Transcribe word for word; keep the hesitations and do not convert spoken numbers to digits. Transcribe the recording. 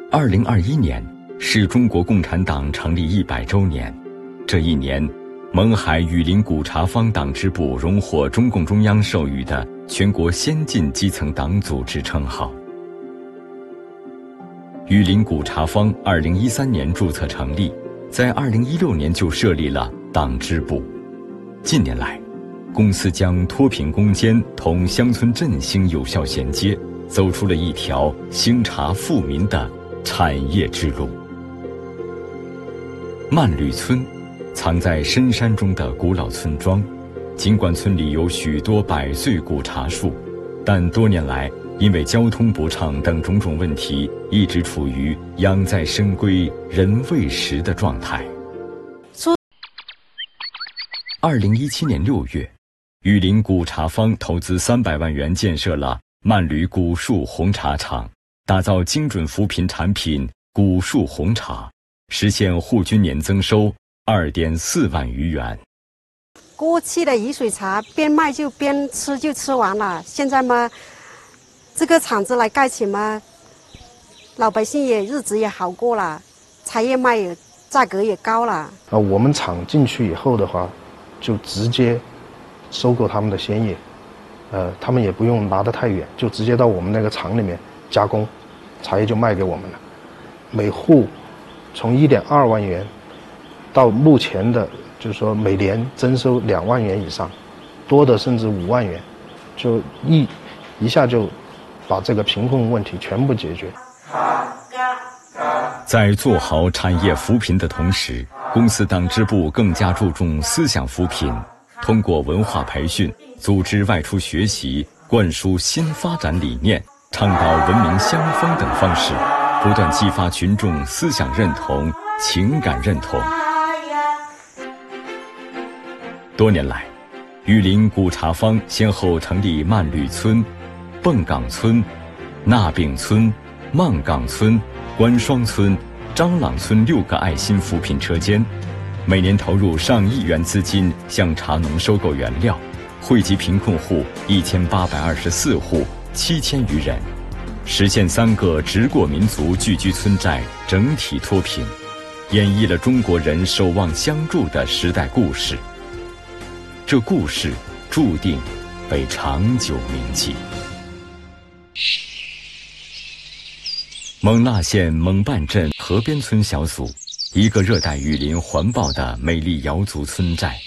二零二一年是中国共产党成立一百周年，这一年，勐海榆林古茶坊党支部荣获中共中央授予的全国先进基层党组织称号。榆林古茶坊二零一三年注册成立，在二零一六年就设立了党支部。近年来，公司将脱贫攻坚同乡村振兴有效衔接，走出了一条兴茶富民的产业之路。慢旅村，藏在深山中的古老村庄，尽管村里有许多百岁古茶树，但多年来因为交通不畅等种种问题，一直处于养在深闺人未识的状态。二零一七年六月，榆林古茶坊投资三百万元建设了慢旅古树红茶厂，打造精准扶贫产品古树红茶，实现户均年增收二点四万余元。 过去的雨水茶边卖就边吃就吃完了，现在嘛，这个厂子来盖起嘛，老百姓也日子也好过了，茶叶卖也价格也高了。 呃，我们厂进去以后的话，就直接收购他们的鲜叶，呃，他们也不用拿得太远，就直接到我们那个厂里面加工，茶叶就卖给我们了。每户从一点二万元到目前的，就是说每年增收两万元以上，多的甚至五万元，就一一下就把这个贫困问题全部解决。 在做好产业扶贫的同时，公司党支部更加注重思想扶贫，通过文化培训、组织外出学习、灌输新发展理念、倡导文明乡风等方式，不断激发群众思想认同、情感认同。多年来，榆林古茶坊先后成立慢旅村、泵岗村、纳病村、望岗村、关双村、张朗村六个爱心扶贫车间，每年投入上亿元资金向茶农收购原料，惠及贫困户一千八百二十四户，七千余人，实现三个直过民族聚居村寨整体脱贫，演绎了中国人守望相助的时代故事。这故事注定被长久铭记。勐腊县勐半镇河边村小组，一个热带雨林环抱的美丽瑶族村寨，